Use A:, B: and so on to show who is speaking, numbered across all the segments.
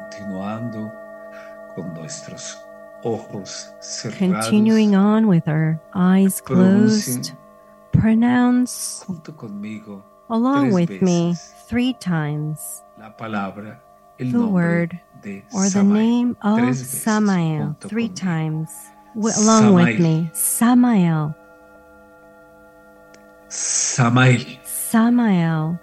A: Continuando con nuestros ojos
B: Continuing
A: cerrados,
B: on with our eyes
A: pronuncien
B: closed, pronounce
A: junto conmigo
B: along
A: 3
B: with me
A: veces
B: 3 times
A: la palabra, el
B: the
A: nombre
B: word
A: de
B: or the
A: Samael.
B: name of
A: 3 veces
B: Samael
A: junto
B: 3
A: conmigo.
B: times along with
A: Samael,
B: me. Samael,
A: Samael,
B: Samael,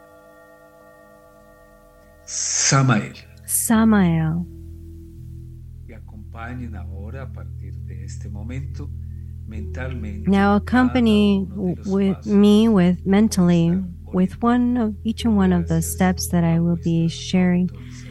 A: Samael.
B: Samael.
A: Y acompañen ahora a partir de este momento mentalmente
B: Now
A: cada
B: accompany
A: uno de los
B: with
A: pasos
B: me
A: por
B: with mentally
A: estar
B: with each and one of the steps that I will be sharing.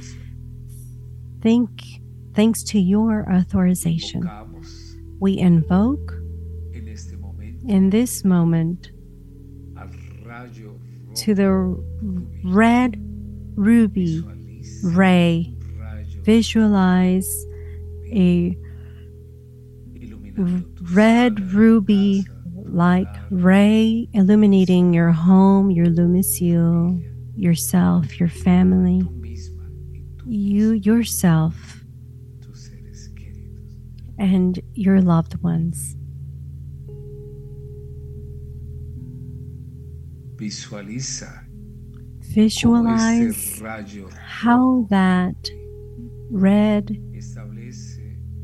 B: Thanks to your authorization.
A: Invocamos
B: We invoke
A: en este momento
B: in this moment
A: al rayo
B: to the
A: rubí.
B: red ruby
A: Visualiza
B: ray.
A: un rayo
B: Visualize a
A: iluminando tu
B: red
A: sala,
B: ruby
A: casa, tu
B: like
A: hogar,
B: ray illuminating your home, your lumicule, yourself, your family,
A: tú misma y tú
B: you yourself,
A: tus seres queridos.
B: and your loved ones.
A: Visualiza cómo
B: Visualize
A: ese rayo
B: how that red
A: establece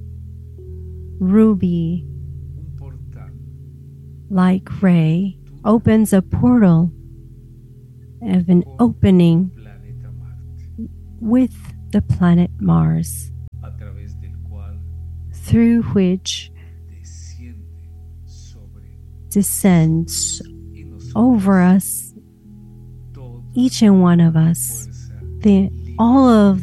B: ruby
A: un portal
B: like ray opens a portal of an opening
A: planeta Marte,
B: with the planet Mars,
A: a través del cual
B: through which
A: desciende sobre
B: descends
A: y nos
B: over us,
A: toda
B: each and one of us,
A: fuerza
B: all of